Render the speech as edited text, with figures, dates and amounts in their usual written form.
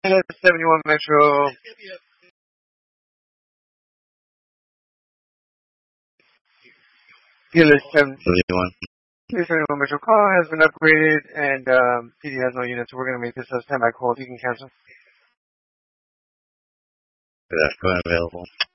That's 71 Metro. Dealer 71. 71 Metro call has been upgraded, and PD has no units, so we're going to make this a standby call. If you can cancel. That's available.